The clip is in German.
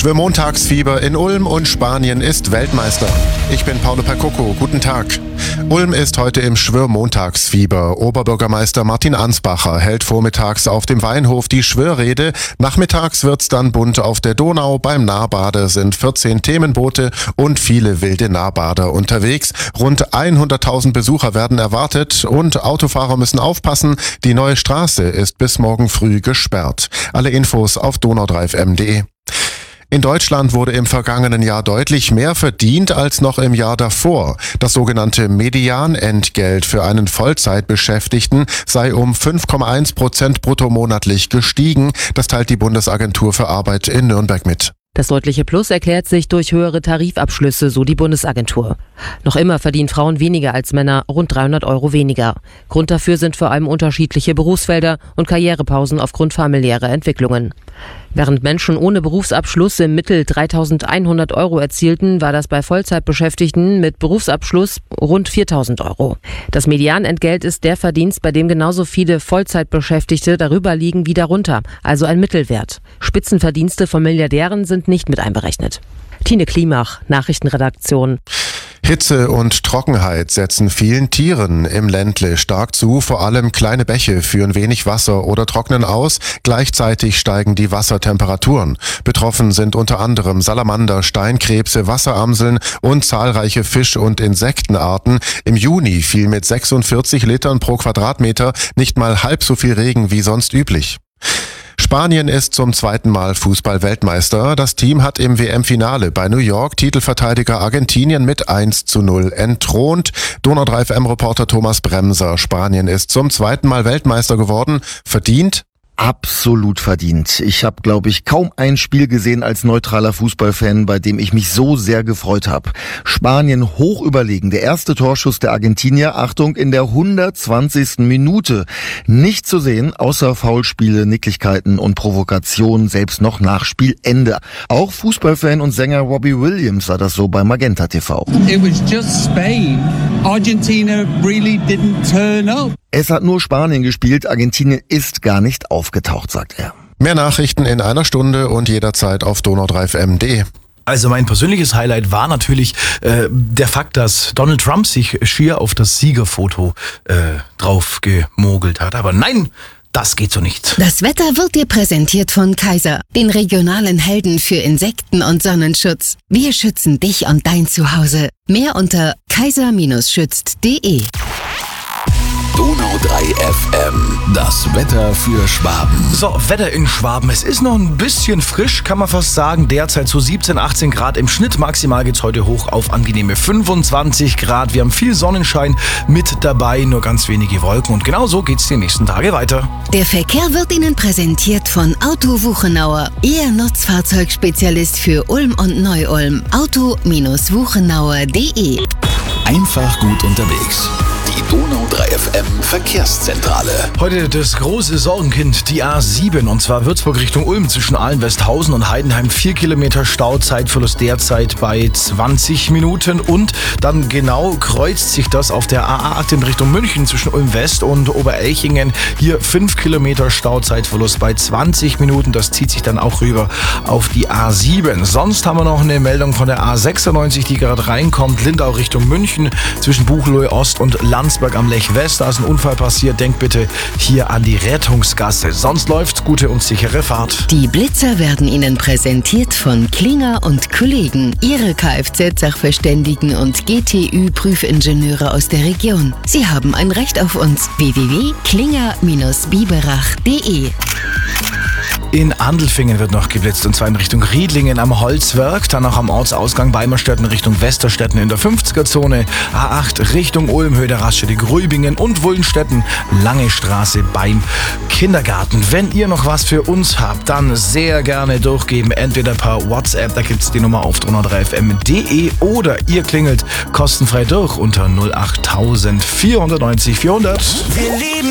Schwimmmontagsfieber in Ulm und Spanien ist Weltmeister. Ich bin Paolo Percocco, guten Tag. Ulm ist heute im Schwörmontagsfieber. Oberbürgermeister Martin Ansbacher hält vormittags auf dem Weinhof die Schwörrede. Nachmittags wird's dann bunt auf der Donau. Beim Nahbader sind 14 Themenboote und viele wilde Nahbader unterwegs. Rund 100.000 Besucher werden erwartet und Autofahrer müssen aufpassen. Die neue Straße ist bis morgen früh gesperrt. Alle Infos auf donau3fm.de. In Deutschland wurde im vergangenen Jahr deutlich mehr verdient als noch im Jahr davor. Das sogenannte Medianentgelt für einen Vollzeitbeschäftigten sei um 5,1% brutto monatlich gestiegen. Das teilt die Bundesagentur für Arbeit in Nürnberg mit. Das deutliche Plus erklärt sich durch höhere Tarifabschlüsse, so die Bundesagentur. Noch immer verdienen Frauen weniger als Männer, rund 300 € weniger. Grund dafür sind vor allem unterschiedliche Berufsfelder und Karrierepausen aufgrund familiärer Entwicklungen. Während Menschen ohne Berufsabschluss im Mittel 3.100 € erzielten, war das bei Vollzeitbeschäftigten mit Berufsabschluss rund 4.000 €. Das Medianentgelt ist der Verdienst, bei dem genauso viele Vollzeitbeschäftigte darüber liegen wie darunter, also ein Mittelwert. Spitzenverdienste von Milliardären sind nicht mit einberechnet. Tine Klimach, Nachrichtenredaktion. Hitze und Trockenheit setzen vielen Tieren im Ländle stark zu. Vor allem kleine Bäche führen wenig Wasser oder trocknen aus. Gleichzeitig steigen die Wassertemperaturen. Betroffen sind unter anderem Salamander, Steinkrebse, Wasseramseln und zahlreiche Fisch- und Insektenarten. Im Juni fiel mit 46 Litern pro Quadratmeter nicht mal halb so viel Regen wie sonst üblich. Spanien ist zum zweiten Mal Fußball-Weltmeister. Das Team hat im WM-Finale bei New York Titelverteidiger Argentinien mit 1:0 entthront. Donau3FM-Reporter Thomas Bremser. Spanien ist zum zweiten Mal Weltmeister geworden. Verdient? Absolut verdient. Ich habe, glaube ich, kaum ein Spiel gesehen als neutraler Fußballfan, bei dem ich mich so sehr gefreut habe. Spanien hoch überlegen. Der erste Torschuss der Argentinier, Achtung, in der 120. Minute. Nicht zu sehen, außer Foulspiele, Nicklichkeiten und Provokationen, selbst noch nach Spielende. Auch Fußballfan und Sänger Robbie Williams sah das so bei Magenta TV. It was just Spain. Argentina really didn't turn up. Es hat nur Spanien gespielt, Argentinien ist gar nicht aufgetaucht, sagt er. Mehr Nachrichten in einer Stunde und jederzeit auf donau3fm.de. Also mein persönliches Highlight war natürlich der Fakt, dass Donald Trump sich schier auf das Siegerfoto drauf gemogelt hat. Aber nein, das geht so nicht. Das Wetter wird dir präsentiert von Kaiser, den regionalen Helden für Insekten- und Sonnenschutz. Wir schützen dich und dein Zuhause. Mehr unter kaiser-schützt.de. Donau3FM, das Wetter für Schwaben. So, Wetter in Schwaben. Es ist noch ein bisschen frisch, kann man fast sagen. Derzeit so 17, 18 Grad im Schnitt. Maximal geht's heute hoch auf angenehme 25 Grad. Wir haben viel Sonnenschein mit dabei, nur ganz wenige Wolken. Und genau so geht's die nächsten Tage weiter. Der Verkehr wird Ihnen präsentiert von Auto Wuchenauer, Ihr Nutzfahrzeugspezialist für Ulm und Neu-Ulm. Auto-wuchenauer.de. Einfach gut unterwegs. Die Donau3FM Verkehrszentrale. Heute das große Sorgenkind, die A7, und zwar Würzburg Richtung Ulm zwischen Ahlen-Westhausen und Heidenheim. 4 Kilometer Stau, Zeitverlust derzeit bei 20 Minuten. Und dann genau kreuzt sich das auf der A8 in Richtung München zwischen Ulm-West und Oberelchingen. Hier 5 Kilometer Stau, Zeitverlust bei 20 Minuten. Das zieht sich dann auch rüber auf die A7. Sonst haben wir noch eine Meldung von der A96, die gerade reinkommt. Lindau Richtung München zwischen Buchloe Ost und Landsberg am Lech West. Da ist ein Unfall passiert. Denkt bitte hier an die Rettungsgasse. Sonst läuft's. Gute und sichere Fahrt. Die Blitzer werden Ihnen präsentiert von Klinger und Kollegen. Ihre Kfz-Sachverständigen und GTÜ-Prüfingenieure aus der Region. Sie haben ein Recht auf uns. www.klinger-biberach.de. In Andelfingen wird noch geblitzt, und zwar in Richtung Riedlingen am Holzwerk, dann auch am Ortsausgang Beimerstetten Richtung Westerstetten in der 50er-Zone, A8 Richtung Ulm, Höhe der Raststätte Grübingen und Wullenstetten, Lange Straße beim Kindergarten. Wenn ihr noch was für uns habt, dann sehr gerne durchgeben, entweder per WhatsApp, da gibt's die Nummer auf donau3fm.de, oder ihr klingelt kostenfrei durch unter 08000 490 400. Wir lieben